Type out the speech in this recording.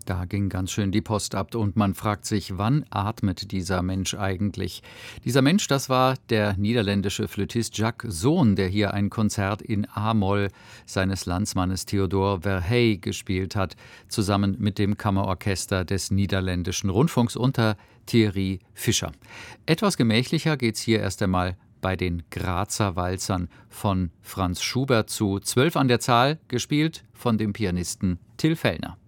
Da ging ganz schön die Post ab und man fragt sich, wann atmet dieser Mensch eigentlich? Dieser Mensch, das war der niederländische Flötist Jacques Zoon, der hier ein Konzert in A-Moll seines Landsmannes Theodor Verhey gespielt hat, zusammen mit dem Kammerorchester des niederländischen Rundfunks unter Thierry Fischer. Etwas gemächlicher geht's hier erst einmal bei den Grazer Walzern von Franz Schubert zu, 12 an der Zahl, gespielt von dem Pianisten Till Fellner.